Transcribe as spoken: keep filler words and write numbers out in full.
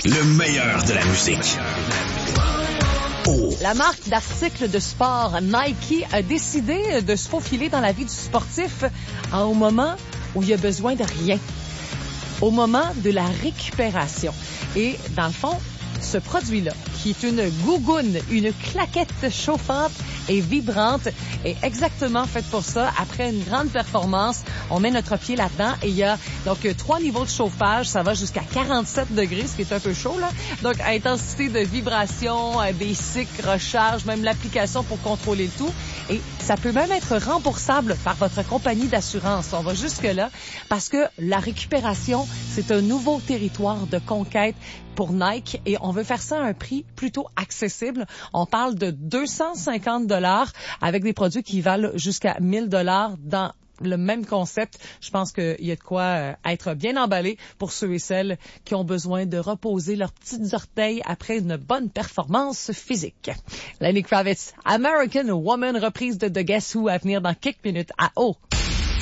Le meilleur de la musique. Oh. La marque d'articles de sport Nike a décidé de se faufiler dans la vie du sportif au moment où il a besoin de rien. Au moment de la récupération. Et dans le fond, ce produit-là, qui est une gougoune, une claquette chauffante et vibrante, est exactement faite pour ça. Après une grande performance, on met notre pied là-dedans et il y a donc trois niveaux de chauffage. Ça va jusqu'à quarante-sept degrés, ce qui est un peu chaud, là. Donc, à intensité de vibration, des cycles, recharge, même l'application pour contrôler le tout. Et ça peut même être remboursable par votre compagnie d'assurance. On va jusque-là parce que la récupération, c'est un nouveau territoire de conquête pour Nike et on veut faire ça à un prix plutôt accessible. On parle de deux cent cinquante dollars avec des produits qui valent jusqu'à mille dollars dans le même concept. Je pense qu'il y a de quoi être bien emballé pour ceux et celles qui ont besoin de reposer leurs petites orteils après une bonne performance physique. Lenny Kravitz, American Woman, reprise de The Guess Who à venir dans quelques minutes à O.